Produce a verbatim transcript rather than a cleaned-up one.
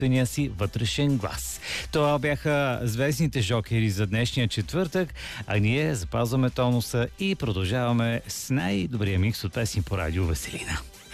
собствения си вътрешен глас. Това бяха звездните жокери за днешния четвъртък, а ние запазваме тонуса и продължаваме с най-добрия микс от песни по радио Веселина.